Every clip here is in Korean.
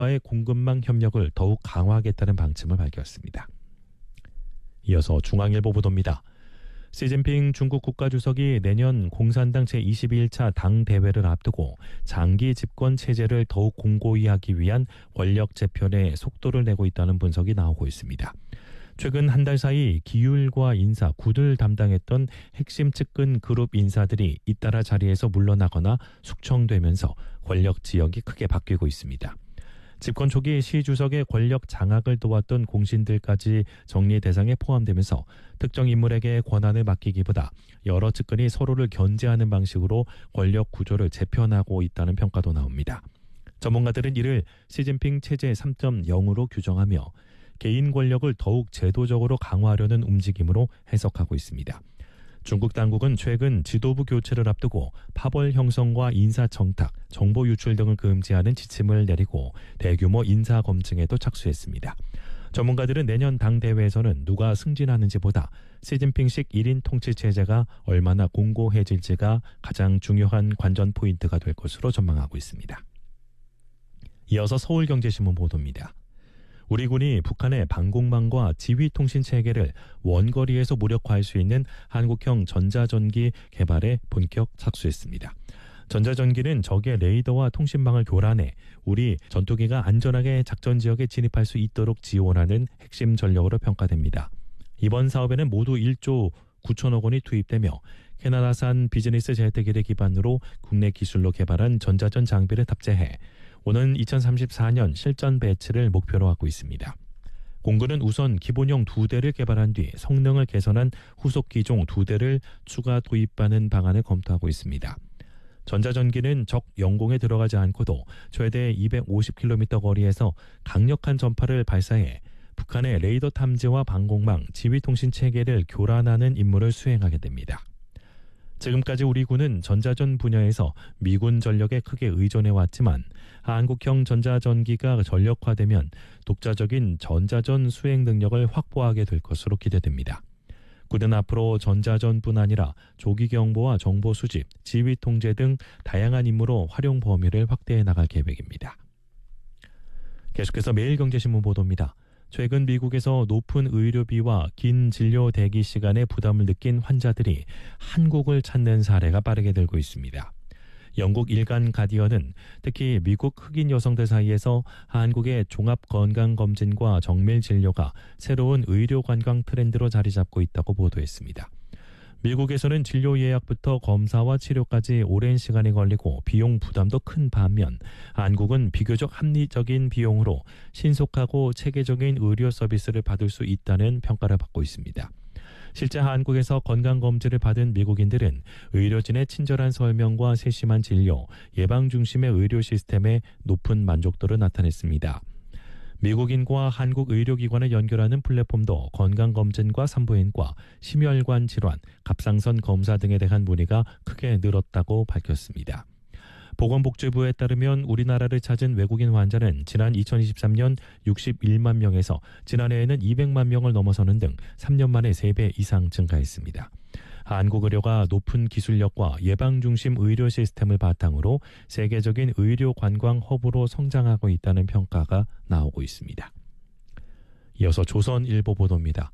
중국과의 공급망 협력을 더욱 강화하겠다는 방침을 밝혔습니다. 이어서 중앙일보 보도입니다. 시진핑 중국 국가주석이 내년 공산당 제22일차 당대회를 앞두고 장기 집권 체제를 더욱 공고히 하기 위한 권력 재편에 속도를 내고 있다는 분석이 나오고 있습니다. 최근 한 달 사이 기율과 인사, 굿을 담당했던 핵심 측근 그룹 인사들이 잇따라 자리에서 물러나거나 숙청되면서 권력 지역이 크게 바뀌고 있습니다. 집권 초기 시 주석의 권력 장악을 도왔던 공신들까지 정리 대상에 포함되면서 특정 인물에게 권한을 맡기기보다 여러 측근이 서로를 견제하는 방식으로 권력 구조를 재편하고 있다는 평가도 나옵니다. 전문가들은 이를 시진핑 체제 3.0으로 규정하며 개인 권력을 더욱 제도적으로 강화하려는 움직임으로 해석하고 있습니다. 중국 당국은 최근 지도부 교체를 앞두고 파벌 형성과 인사 청탁, 정보 유출 등을 금지하는 지침을 내리고 대규모 인사 검증에도 착수했습니다. 전문가들은 내년 당대회에서는 누가 승진하는지보다 시진핑식 1인 통치 체제가 얼마나 공고해질지가 가장 중요한 관전 포인트가 될 것으로 전망하고 있습니다. 이어서 서울경제신문 보도입니다. 우리 군이 북한의 방공망과 지휘통신 체계를 원거리에서 무력화할 수 있는 한국형 전자전기 개발에 본격 착수했습니다. 전자전기는 적의 레이더와 통신망을 교란해 우리 전투기가 안전하게 작전 지역에 진입할 수 있도록 지원하는 핵심 전력으로 평가됩니다. 이번 사업에는 모두 1조 9천억 원이 투입되며 캐나다산 비즈니스 제트기를 기반으로 국내 기술로 개발한 전자전 장비를 탑재해 오는 2034년 실전 배치를 목표로 하고 있습니다. 공군은 우선 기본형 2대를 개발한 뒤 성능을 개선한 후속 기종 2대를 추가 도입하는 방안을 검토하고 있습니다. 전자전기는 적 영공에 들어가지 않고도 최대 250km 거리에서 강력한 전파를 발사해 북한의 레이더 탐지와 방공망, 지휘통신 체계를 교란하는 임무를 수행하게 됩니다. 지금까지 우리 군은 전자전 분야에서 미군 전력에 크게 의존해왔지만 한국형 전자전기가 전력화되면 독자적인 전자전 수행 능력을 확보하게 될 것으로 기대됩니다. 군은 앞으로 전자전뿐 아니라 조기 경보와 정보 수집, 지휘 통제 등 다양한 임무로 활용 범위를 확대해 나갈 계획입니다. 계속해서 매일경제신문 보도입니다. 최근 미국에서 높은 의료비와 긴 진료 대기 시간에 부담을 느낀 환자들이 한국을 찾는 사례가 빠르게 늘고 있습니다. 영국 일간 가디언은 특히 미국 흑인 여성들 사이에서 한국의 종합건강검진과 정밀 진료가 새로운 의료 관광 트렌드로 자리 잡고 있다고 보도했습니다. 미국에서는 진료 예약부터 검사와 치료까지 오랜 시간이 걸리고 비용 부담도 큰 반면 한국은 비교적 합리적인 비용으로 신속하고 체계적인 의료 서비스를 받을 수 있다는 평가를 받고 있습니다. 실제 한국에서 건강검진을 받은 미국인들은 의료진의 친절한 설명과 세심한 진료, 예방 중심의 의료 시스템에 높은 만족도를 나타냈습니다. 미국인과 한국 의료기관을 연결하는 플랫폼도 건강검진과 산부인과, 심혈관 질환, 갑상선 검사 등에 대한 문의가 크게 늘었다고 밝혔습니다. 보건복지부에 따르면 우리나라를 찾은 외국인 환자는 지난 2023년 61만 명에서 지난해에는 200만 명을 넘어서는 등 3년 만에 3배 이상 증가했습니다. 한국 의료가 높은 기술력과 예방중심 의료 시스템을 바탕으로 세계적인 의료 관광 허브로 성장하고 있다는 평가가 나오고 있습니다. 이어서 조선일보 보도입니다.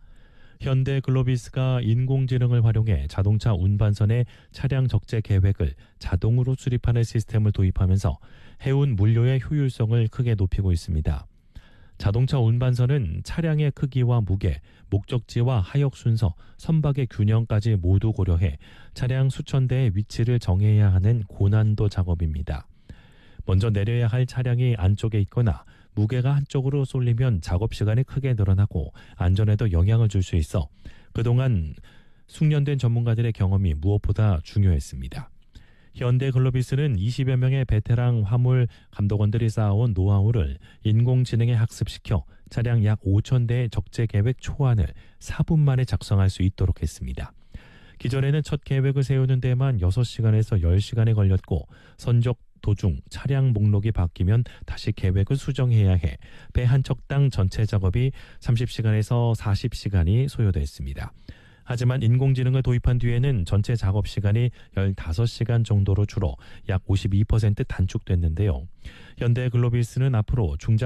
현대글로비스가 인공지능을 활용해 자동차 운반선의 차량 적재 계획을 자동으로 수립하는 시스템을 도입하면서 해운 물류의 효율성을 크게 높이고 있습니다. 자동차 운반선은 차량의 크기와 무게, 목적지와 하역 순서, 선박의 균형까지 모두 고려해 차량 수천 대의 위치를 정해야 하는 고난도 작업입니다. 먼저 내려야 할 차량이 안쪽에 있거나 무게가 한쪽으로 쏠리면 작업 시간이 크게 늘어나고 안전에도 영향을 줄 수 있어 그동안 숙련된 전문가들의 경험이 무엇보다 중요했습니다. 현대글로비스는 20여 명의 베테랑 화물 감독원들이 쌓아온 노하우를 인공지능에 학습시켜 차량 약 5,000대의 적재 계획 초안을 4분 만에 작성할 수 있도록 했습니다. 기존에는 첫 계획을 세우는 데만 6시간에서 10시간이 걸렸고 선적 도중 차량 목록이 바뀌면 다시 계획을 수정해야 해 배 한 척당 전체 작업이 30시간에서 40시간이 소요됐습니다. 하지만 인공지능을 도입한 뒤에는 전체 작업 시간이 15시간 정도로 줄어 약 52% 단축됐는데요. 현대글로비스는 앞으로 중장